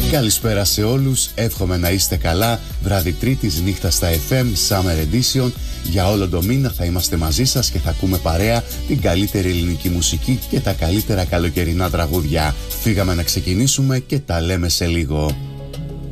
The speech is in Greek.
Καλησπέρα σε όλους, εύχομαι να είστε καλά. Βράδυ Τρίτης, νύχτα στα FM, Summer Edition. Για όλο το μήνα θα είμαστε μαζί σας και θα ακούμε παρέα την καλύτερη ελληνική μουσική και τα καλύτερα καλοκαιρινά τραγούδια. Φύγαμε να ξεκινήσουμε και τα λέμε σε λίγο.